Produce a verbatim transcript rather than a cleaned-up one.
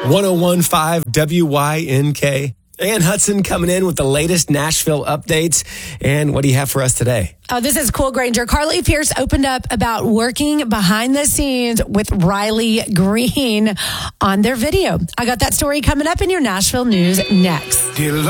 one oh one point five W Y N K. Ann Hudson coming in with the latest Nashville updates. And what do you have for us today? Oh, this is cool, Granger. Carly Pierce opened up about working behind the scenes with Riley Green on their video. I got that story coming up in your Nashville news next.